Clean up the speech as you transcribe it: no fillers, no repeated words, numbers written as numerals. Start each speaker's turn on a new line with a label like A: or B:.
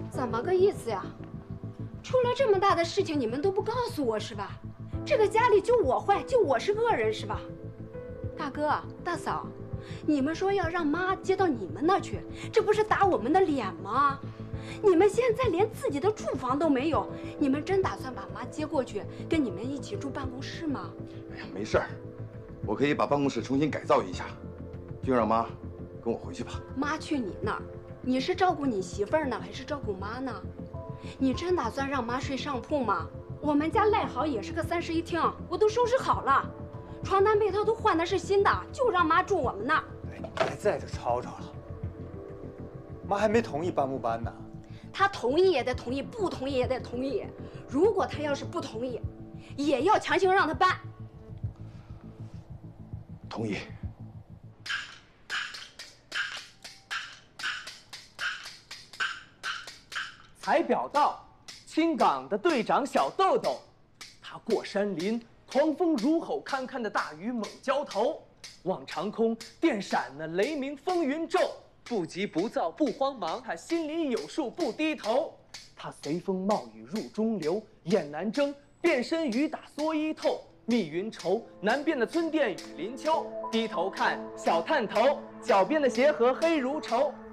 A: 怎么个意思呀？出了这么大的事情，你们都不告诉我是吧？这个家里就我坏，就我是恶人是吧？大哥大嫂，你们说要让妈接到你们那去，这不是打我们的脸吗？你们现在连自己的住房都没有，你们真打算把妈接过去跟你们一起住办公室吗？
B: 哎呀，没事儿，我可以把办公室重新改造一下，就让妈跟我回去吧。
A: 妈去你那儿，你是照顾你媳妇儿呢，还是照顾妈呢？你真打算让妈睡上铺吗？我们家赖好也是个3室1厅，我都收拾好了，床单被套都换的是新的，就让妈住我们那儿。
C: 哎，你别在这吵吵了。妈还没同意搬不搬呢。
A: 她同意也得同意，不同意也得同意。如果她要是不同意，也要强行让她搬。
B: 同意。
D: 才表到，青港的队长小豆豆，他过山林，狂风如吼，堪堪的大雨猛浇头，望长空电闪那雷鸣风云骤，不急不躁不慌忙，他心里有数不低头。他随风冒雨入中流，雁南征，变身雨打蓑衣透。密云愁，南边的村店雨林秋。低头看，小探头，脚边的鞋盒黑如绸。